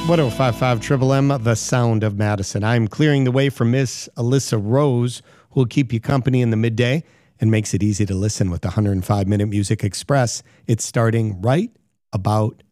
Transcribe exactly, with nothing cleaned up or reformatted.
one oh five point five Triple M, the sound of Madison. I'm clearing the way for Miss Alyssa Rose, who will keep you company in the midday and makes it easy to listen with the one oh five Minute Music Express. It's starting right about